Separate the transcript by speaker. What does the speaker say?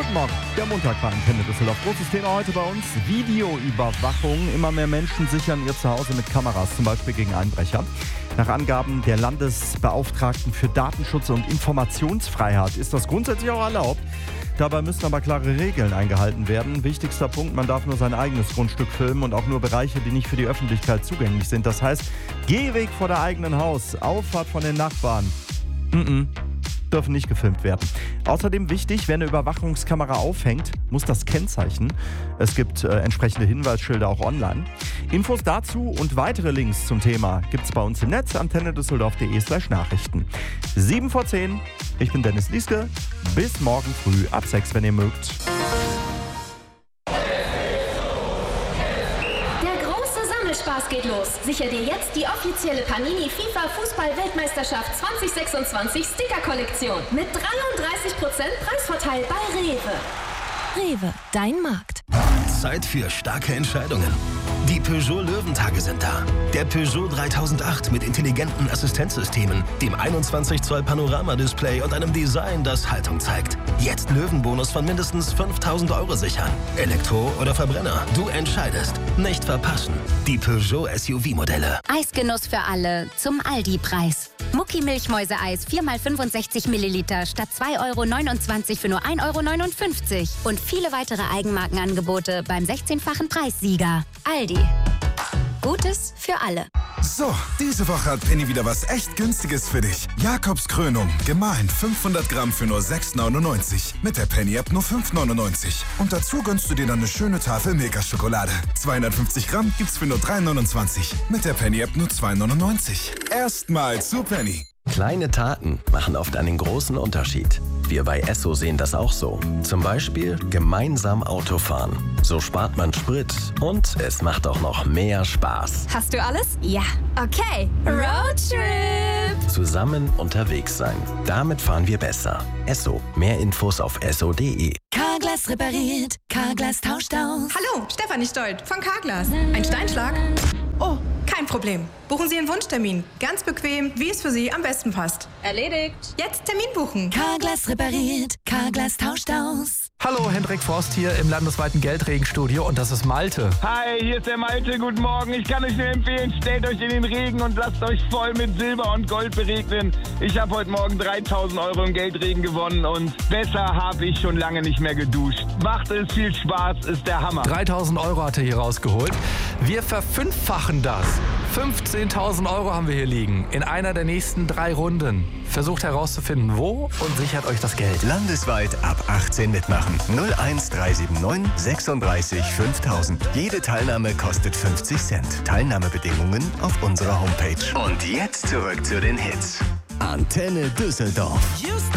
Speaker 1: Guten Morgen, der Montag war Antenne Düsseldorf. Großes Thema heute bei uns, Videoüberwachung. Immer mehr Menschen sichern ihr Zuhause mit Kameras, zum Beispiel gegen Einbrecher. Nach Angaben der Landesbeauftragten für Datenschutz und Informationsfreiheit ist das grundsätzlich auch erlaubt. Dabei müssen aber klare Regeln eingehalten werden. Wichtigster Punkt, man darf nur sein eigenes Grundstück filmen und auch nur Bereiche, die nicht für die Öffentlichkeit zugänglich sind. Das heißt, Gehweg vor der eigenen Haus, Auffahrt von den Nachbarn. Dürfen nicht gefilmt werden. Außerdem wichtig, wer eine Überwachungskamera aufhängt, muss das kennzeichnen. Es gibt entsprechende Hinweisschilder auch online. Infos dazu und weitere Links zum Thema gibt es bei uns im Netz, antennedüsseldorf.de/Nachrichten. 7 vor 10, ich bin Dennis Lieske. Bis morgen früh ab 6, wenn ihr mögt.
Speaker 2: Spaß geht los. Sicher dir jetzt die offizielle Panini FIFA Fußball-Weltmeisterschaft 2026 Sticker-Kollektion mit 33% Preisvorteil bei Rewe.
Speaker 3: Rewe, dein Markt.
Speaker 4: Zeit für starke Entscheidungen. Die Peugeot Löwentage sind da. Der Peugeot 3008 mit intelligenten Assistenzsystemen, dem 21 Zoll Panoramadisplay und einem Design, das Haltung zeigt. Jetzt Löwenbonus von mindestens 5.000 € sichern. Elektro oder Verbrenner, du entscheidest. Nicht verpassen. Die Peugeot SUV-Modelle.
Speaker 5: Eisgenuss für alle zum Aldi-Preis. Mucki-Milchmäuse-Eis 4x65 Milliliter statt 2,29 € für nur 1,59 € und viele weitere Eigenmarkenangebote beim 16-fachen Preissieger. Aldi. Gutes für alle.
Speaker 6: So, diese Woche hat Penny wieder was echt Günstiges für dich. Jakobs Krönung, gemahlen 500 Gramm für nur 6,99. Mit der Penny-App nur 5,99. Und dazu gönnst du dir dann eine schöne Tafel Milka-Schokolade. 250 Gramm gibt's für nur 3,29. Mit der Penny-App nur 2,99. Erstmal zu Penny.
Speaker 4: Kleine Taten machen oft einen großen Unterschied. Wir bei Esso sehen das auch so. Zum Beispiel gemeinsam Autofahren. So spart man Sprit und es macht auch noch mehr Spaß.
Speaker 3: Hast du alles?
Speaker 5: Ja.
Speaker 3: Okay. Roadtrip!
Speaker 4: Zusammen unterwegs sein. Damit fahren wir besser. Esso. Mehr Infos auf esso.de.
Speaker 3: Carglass repariert, Carglass tauscht aus.
Speaker 7: Hallo, Stefanie Stolt von Carglass. Ein Steinschlag? Oh, kein Problem. Buchen Sie Ihren Wunschtermin. Ganz bequem, wie es für Sie am besten passt.
Speaker 2: Erledigt.
Speaker 7: Jetzt Termin buchen.
Speaker 3: Carglass repariert, Carglass tauscht aus.
Speaker 8: Hallo, Hendrik Forst hier im landesweiten Geldregenstudio und das ist Malte.
Speaker 9: Hi, hier ist der Malte, guten Morgen. Ich kann euch nur empfehlen, stellt euch in den Regen und lasst euch voll mit Silber und Gold beregnen. Ich habe heute Morgen 3.000 € im Geldregen gewonnen und besser habe ich schon lange nicht mehr geduscht. Macht es viel Spaß, ist der Hammer.
Speaker 8: 3.000 € hat er hier rausgeholt. Wir verfünffachen das. 15.000 € haben wir hier liegen in einer der nächsten 3 Runden. Versucht herauszufinden, wo und sichert euch das Geld.
Speaker 10: Landesweit ab 18 mitmachen. 01379 36 5000. Jede Teilnahme kostet 50 Cent. Teilnahmebedingungen auf unserer Homepage. Und jetzt zurück zu den Hits. Antenne Düsseldorf.